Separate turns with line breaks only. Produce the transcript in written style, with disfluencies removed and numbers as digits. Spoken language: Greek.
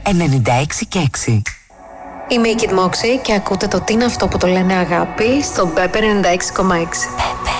96 και 6.
Είμαι η Kid Moxie και ακούτε το «Τι είναι αυτό που το λένε αγάπη» στο Pepper 96,6.